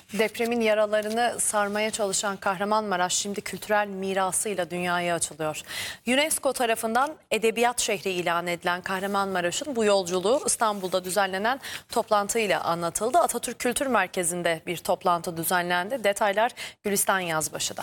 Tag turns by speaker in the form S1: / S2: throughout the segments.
S1: Depremin yaralarını sarmaya çalışan Kahramanmaraş şimdi kültürel mirasıyla dünyaya açılıyor. UNESCO tarafından edebiyat şehri ilan edilen Kahramanmaraş'ın bu yolculuğu İstanbul'da düzenlenen toplantıyla anlatıldı. Atatürk Kültür Merkezi'nde bir toplantı düzenlendi. Detaylar Gülistan Yazbaşı'da.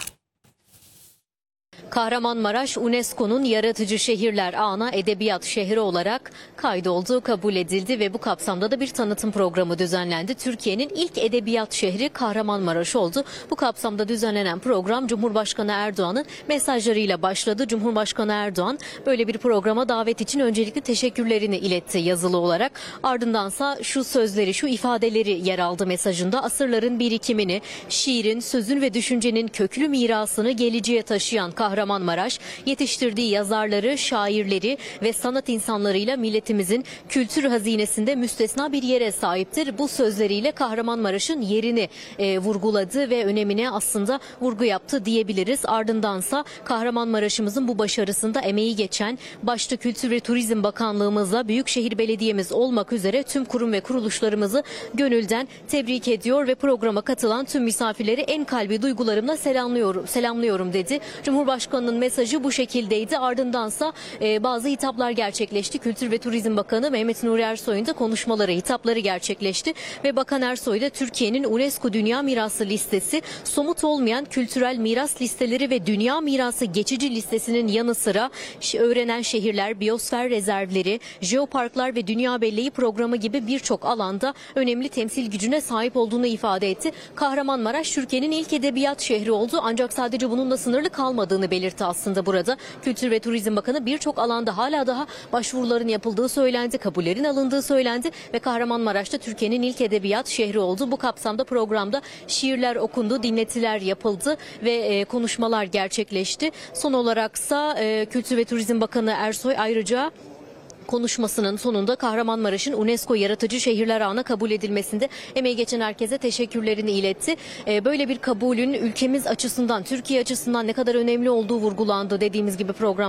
S2: Kahramanmaraş, UNESCO'nun yaratıcı şehirler ağına edebiyat şehri olarak kaydoldu, kabul edildi ve bu kapsamda da bir tanıtım programı düzenlendi. Türkiye'nin ilk edebiyat şehri Kahramanmaraş oldu. Bu kapsamda düzenlenen program Cumhurbaşkanı Erdoğan'ın mesajlarıyla başladı. Cumhurbaşkanı Erdoğan böyle bir programa davet için öncelikle teşekkürlerini iletti yazılı olarak. Ardındansa şu sözleri, şu ifadeleri yer aldı mesajında. Asırların birikimini, şiirin, sözün ve düşüncenin köklü mirasını geleceğe taşıyan Kahramanmaraş, yetiştirdiği yazarları, şairleri ve sanat insanlarıyla milletimizin kültür hazinesinde müstesna bir yere sahiptir. Bu sözleriyle Kahramanmaraş'ın yerini vurguladı ve önemine aslında vurgu yaptı diyebiliriz. Ardındansa Kahramanmaraş'ımızın bu başarısında emeği geçen başta Kültür ve Turizm Bakanlığımızla Büyükşehir Belediye'miz olmak üzere tüm kurum ve kuruluşlarımızı gönülden tebrik ediyor ve programa katılan tüm misafirleri en kalbi duygularımla selamlıyorum dedi. Cumhurbaşkanının mesajı bu şekildeydi. Ardındansa bazı hitaplar gerçekleşti. Kültür ve Turizm Bakanı Mehmet Nuri Ersoy'un da konuşmaları, hitapları gerçekleşti ve Bakan Ersoy da Türkiye'nin UNESCO Dünya Mirası listesi, somut olmayan kültürel miras listeleri ve Dünya Mirası geçici listesinin yanı sıra öğrenen şehirler, biyosfer rezervleri, jeoparklar ve Dünya Belleği programı gibi birçok alanda önemli temsil gücüne sahip olduğunu ifade etti. Kahramanmaraş Türkiye'nin ilk edebiyat şehri oldu ancak sadece bununla sınırlı kalmadığını belirtti aslında burada. Kültür ve Turizm Bakanı birçok alanda hala daha başvuruların yapıldığı söylendi, kabullerin alındığı söylendi ve Kahramanmaraş'ta Türkiye'nin ilk edebiyat şehri oldu. Bu kapsamda programda şiirler okundu, dinletiler yapıldı ve konuşmalar gerçekleşti. Son olaraksa Kültür ve Turizm Bakanı Ersoy ayrıca konuşmasının sonunda Kahramanmaraş'ın UNESCO Yaratıcı Şehirler Ağına kabul edilmesinde emeği geçen herkese teşekkürlerini iletti. Böyle bir kabulün ülkemiz açısından, Türkiye açısından ne kadar önemli olduğu vurgulandı dediğimiz gibi program.